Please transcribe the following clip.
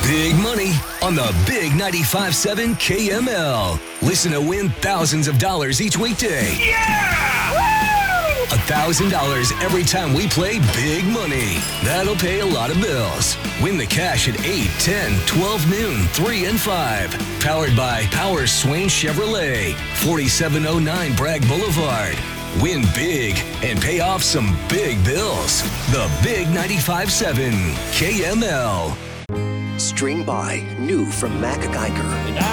Big money on the Big 95.7 KML. Listen to win thousands of dollars each weekday. Yeah! Woo! $1,000 every time we play Big Money. That'll pay a lot of bills. Win the cash at 8, 10, 12 noon, 3 and 5. Powered by Power Swain Chevrolet, 4709 Bragg Boulevard. Win big and pay off some big bills. The Big 95.7 KML. String by, new from Mac Geiger. And